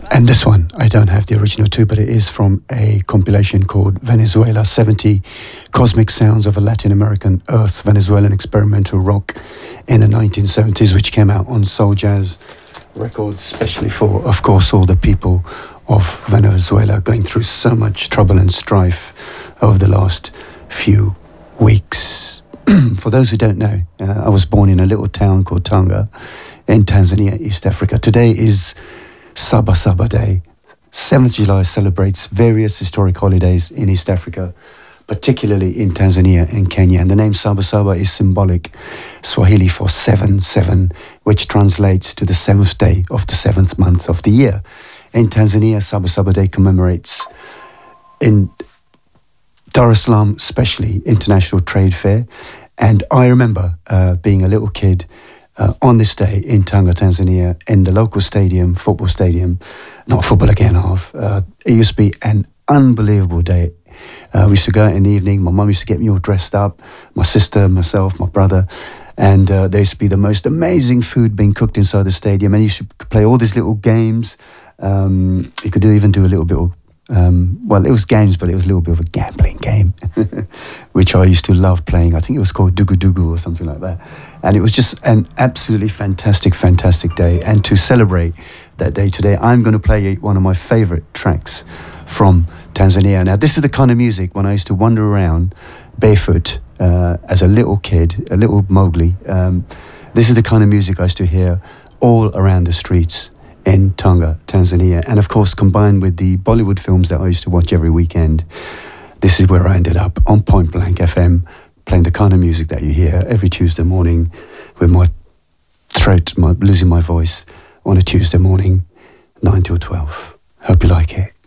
And this one, I don't have the original too, but it is from a compilation called Venezuela 70 Cosmic Sounds of a Latin American Earth Venezuelan Experimental Rock in the 1970s, which came out on Soul Jazz Records, especially for, of course, all the people of Venezuela going through so much trouble and strife over the last few weeks. For those who don't know, I was born in a little town called Tanga in Tanzania, East Africa. Today is Saba Saba Day. 7th July celebrates various historic holidays in East Africa, particularly in Tanzania and Kenya. And the name Saba Saba is symbolic Swahili for 7-7, which translates to the 7th day of the 7th month of the year. In Tanzania, Saba Saba Day commemorates in Dar es Salaam, especially International Trade Fair. And I remember being a little kid on this day in Tanga, Tanzania, in the local stadium, football stadium, not football again, it used to be an unbelievable day. We used to go out in the evening. My mum used to get me all dressed up, my sister, myself, my brother, and there used to be the most amazing food being cooked inside the stadium, and you should play all these little games. You could even do a little bit of well, it was games, but it was a little bit of a gambling game, which I used to love playing. I think it was called Dugu Dugu or something like that. And it was just an absolutely fantastic, fantastic day. And to celebrate that day today, I'm going to play one of my favorite tracks from Tanzania. Now, this is the kind of music when I used to wander around barefoot as a little kid, a little Mowgli. This is the kind of music I used to hear all around the streets in Tanga, Tanzania. And of course, combined with the Bollywood films that I used to watch every weekend, this is where I ended up on Point Blank FM, playing the kind of music that you hear every Tuesday morning with my throat, losing my voice on a Tuesday morning, 9 till 12. Hope you like it.